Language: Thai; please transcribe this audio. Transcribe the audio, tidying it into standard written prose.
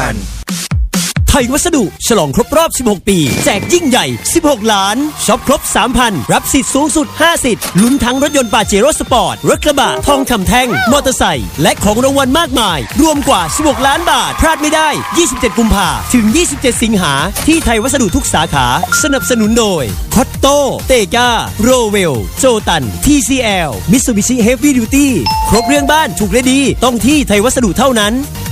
กันไทยวัสดุฉลองครบรอบ16ปีแจกยิ่งใหญ่16ล้านช็อปครบ 3,000 รับสิทธิ์สูงสุด5สิทธิ์ลุ้นทั้งรถยนต์ปาเจโร่สปอร์ตรถกระบะทองคำแท่งมอเตอร์ไซค์และของรางวัลมากมายรวมกว่า16ล้านบาทพลาดไม่ได้27กุมภาพันธ์ถึง27สิงหาที่ไทยวัสดุทุกสาขาสนับสนุนโดยคอตโตเตกาโรเวลโจตัน TCL Mitsubishi Heavy Duty ครบเรื่องบ้านถูกและดีต้องที่ไทยวัสดุเท่านั้น